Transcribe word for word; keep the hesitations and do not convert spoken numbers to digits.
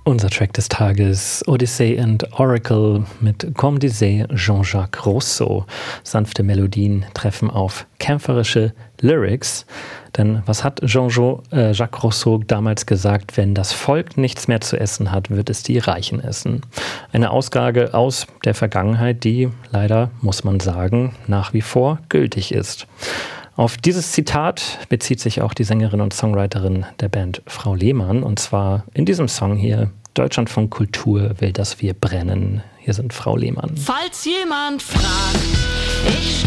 Unser Track des Tages, Odyssey and Oracle mit Comme disait Jean-Jacques Rousseau. Sanfte Melodien treffen auf kämpferische Lyrics. Denn was hat Jean-Jacques Rousseau damals gesagt? Wenn das Volk nichts mehr zu essen hat, wird es die Reichen essen. Eine Aussage aus der Vergangenheit, die leider, muss man sagen, nach wie vor gültig ist. Auf dieses Zitat bezieht sich auch die Sängerin und Songwriterin der Band Frau Lehmann. Und zwar in diesem Song hier, Deutschlandfunk Kultur will, dass wir brennen. Hier sind Frau Lehmann. Falls jemand fragt, ich